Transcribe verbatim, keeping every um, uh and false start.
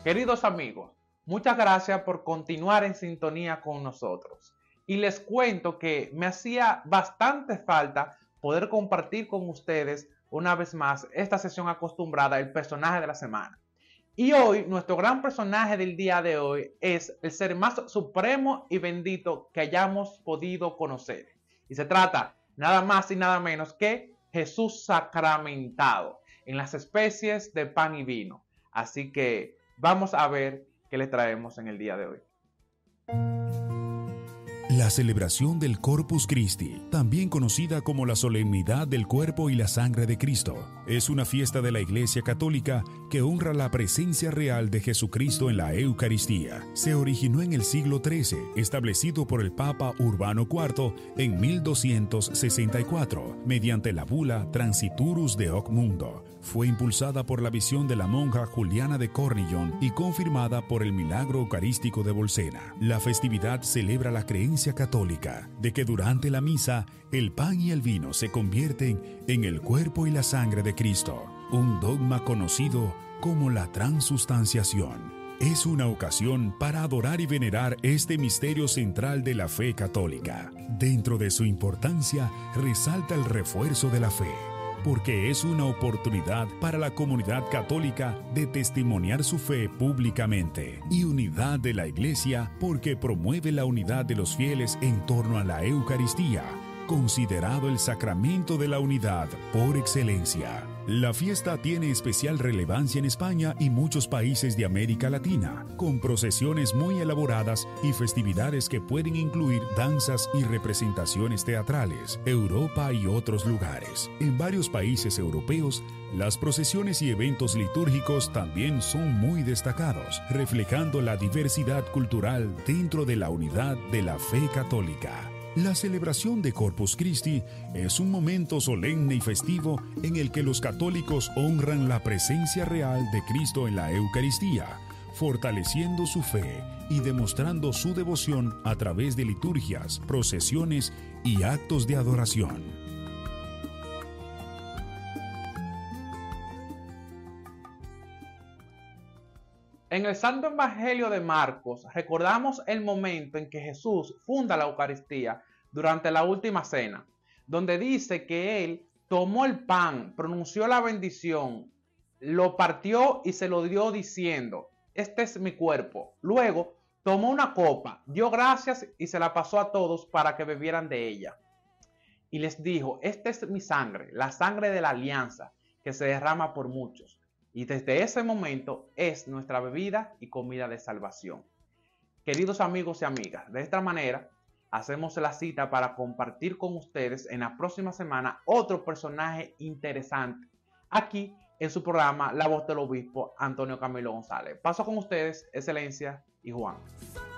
Queridos amigos, muchas gracias por continuar en sintonía con nosotros. Y les cuento que me hacía bastante falta poder compartir con ustedes una vez más esta sesión acostumbrada, el personaje de la semana. Y hoy, nuestro gran personaje del día de hoy es el ser más supremo y bendito que hayamos podido conocer. Y se trata nada más y nada menos que Jesús sacramentado en las especies de pan y vino. Así que vamos a ver qué les traemos en el día de hoy. La celebración del Corpus Christi, también conocida como la solemnidad del cuerpo y la sangre de Cristo, es una fiesta de la Iglesia Católica que honra la presencia real de Jesucristo en la Eucaristía. Se originó en el siglo trece, establecido por el Papa Urbano cuarto en mil doscientos sesenta y cuatro, mediante la bula Transiturus de Hoc Mundo. Fue impulsada por la visión de la monja Juliana de Cornillon y confirmada por el milagro eucarístico de Bolsena. La festividad celebra la creencia católica de que durante la misa el pan y el vino se convierten en el cuerpo y la sangre de Cristo, un dogma conocido como la transustanciación. Es una ocasión para adorar y venerar este misterio central de la fe católica. Dentro de su importancia resalta el refuerzo de la fe, porque es una oportunidad para la comunidad católica de testimoniar su fe públicamente, y unidad de la Iglesia porque promueve la unidad de los fieles en torno a la Eucaristía, considerado el sacramento de la unidad por excelencia. La fiesta tiene especial relevancia en España y muchos países de América Latina, con procesiones muy elaboradas y festividades que pueden incluir danzas y representaciones teatrales, Europa y otros lugares. En varios países europeos, las procesiones y eventos litúrgicos también son muy destacados, reflejando la diversidad cultural dentro de la unidad de la fe católica. La celebración de Corpus Christi es un momento solemne y festivo en el que los católicos honran la presencia real de Cristo en la Eucaristía, fortaleciendo su fe y demostrando su devoción a través de liturgias, procesiones y actos de adoración. En el Santo Evangelio de Marcos recordamos el momento en que Jesús funda la Eucaristía durante la última cena, donde dice que Él tomó el pan, pronunció la bendición, lo partió y se lo dio diciendo: este es mi cuerpo. Luego tomó una copa, dio gracias y se la pasó a todos para que bebieran de ella. Y les dijo: esta es mi sangre, la sangre de la alianza, que se derrama por muchos. Y desde ese momento es nuestra bebida y comida de salvación. Queridos amigos y amigas, de esta manera hacemos la cita para compartir con ustedes en la próxima semana otro personaje interesante, aquí en su programa La Voz del Obispo Antonio Camilo González. Paso con ustedes, Excelencia y Juan.